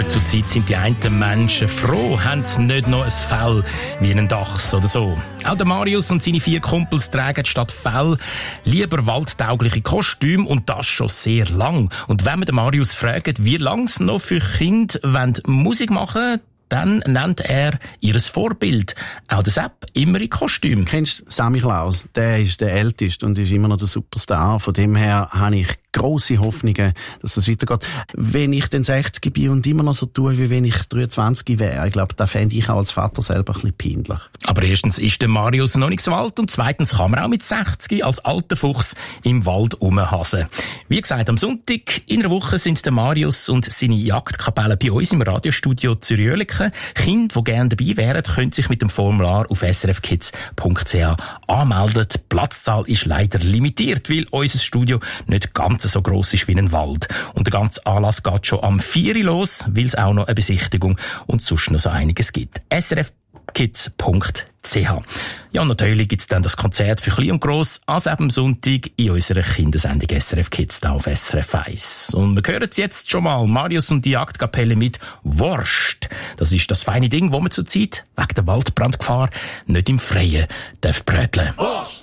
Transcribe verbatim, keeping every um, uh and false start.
Zurzeit sind die einen Menschen froh, haben sie nicht noch ein Fell wie einen Dachs oder so. Auch der Marius und seine vier Kumpels tragen statt Fell lieber waldtaugliche Kostüme und das schon sehr lang. Und wenn man den Marius fragt, wie lange sie noch für Kinder Musik machen wollen, dann nennt er ihres Vorbild. Auch der Sepp immer in Kostüm. Kennst du Sammy Klaus? Der ist der Älteste und ist immer noch der Superstar. Von dem her habe ich grosse Hoffnungen, dass das weitergeht. Wenn ich den sechzig bin und immer noch so tue, wie wenn ich dreiundzwanzig wäre, ich glaube, da fände ich auch als Vater selber ein bisschen peinlich. Aber erstens ist der Marius noch nicht so alt und zweitens kann man auch mit sechzig als alter Fuchs im Wald rumhasen. Wie gesagt, am Sonntag in einer Woche sind der Marius und seine Jagdkapelle bei uns im Radiostudio Zürich-Oerlikon. Kinder, die gerne dabei wären, können sich mit dem Formular auf s r f kids punkt c h anmelden. Die Platzzahl ist leider limitiert, weil unser Studio nicht ganz so gross ist wie ein Wald. Und der ganze Anlass geht schon am vier Uhr los, weil es auch noch eine Besichtigung und sonst noch so einiges gibt. s r f kids punkt c h. Ja, natürlich gibt es dann das Konzert für Klein und Gross also am Sonntag in unserer Kindersendung S R F Kids da auf S R F eins. Und wir hören jetzt schon mal Marius und die Jagdkapelle mit Wurst. Das ist das feine Ding, wo man zurzeit wegen der Waldbrandgefahr nicht im Freien darf bröteln.